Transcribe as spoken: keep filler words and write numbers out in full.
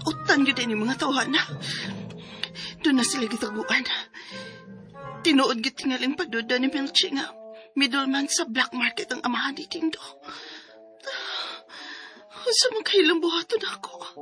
Kautan yun din yung mga tawahan na. Doon na sila gitaguan. Tinuod git tingaling pagduda ni Milchi nga middleman sa black market ang amahan ni Tindo. Sa magkahilang buhaton ako.